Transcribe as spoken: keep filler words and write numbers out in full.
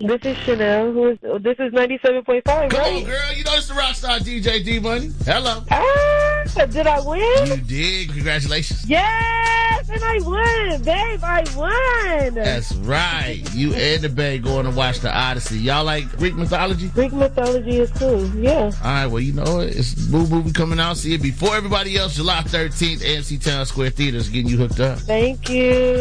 This is Chanel. Who is, this is ninety-seven point five, Come right? on, girl. You know it's the Rockstar D J D-Money. Hello. Ah, did I win? You did. Congratulations. Yes, and I won. Babe, I won. That's right. You and the babe going to watch the Odyssey. Y'all like Greek mythology? Greek mythology is cool, yeah. All right, well, you know it. It's a new movie coming out. See it before everybody else. July thirteenth, A M C Town Square Theater is getting you hooked up. Thank you.